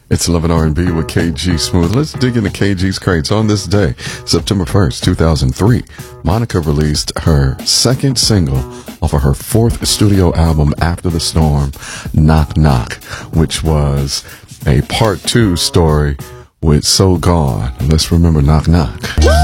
It's 11 R&B with KG Smooth. Let's dig into KG's crates. On this day, September 1st, 2003, Monica released her second single off of her fourth studio album, After the Storm, Knock Knock, which was a part 2 story with So Gone. Let's remember Knock Knock.